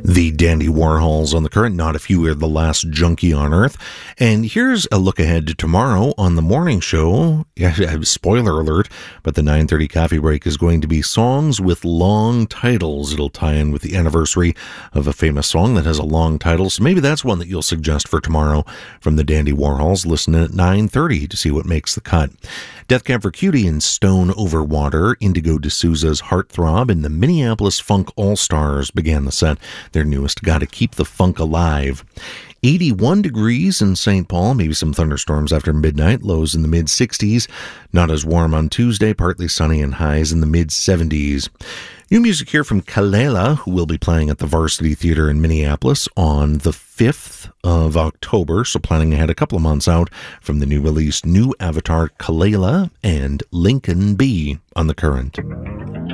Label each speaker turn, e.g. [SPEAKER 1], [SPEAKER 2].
[SPEAKER 1] The Dandy Warhols on the Current, Not If You Were the Last Junkie on Earth. And here's a look ahead to tomorrow on the morning show. Spoiler alert, but the 9:30 coffee break is going to be songs with long titles. It'll tie in with the anniversary of a famous song that has a long title, so maybe that's one that you'll suggest for tomorrow from the Dandy Warhols. Listen in at 9:30 to see what makes the cut. Death Cab for Cutie and Stone Over Water, Indigo D'Souza's Heartthrob, and the Minneapolis Funk All-Stars began the set. Their newest, Gotta Keep the Funk Alive. 81 degrees in St. Paul, maybe some thunderstorms after midnight, lows in the mid-60s. Not as warm on Tuesday, partly sunny and highs in the mid-70s. New music here from Kelela, who will be playing at the Varsity Theater in Minneapolis on the 5th of October, so planning ahead a couple of months out from the new release, New Avatar, Kelela and Lincoln B on the Current.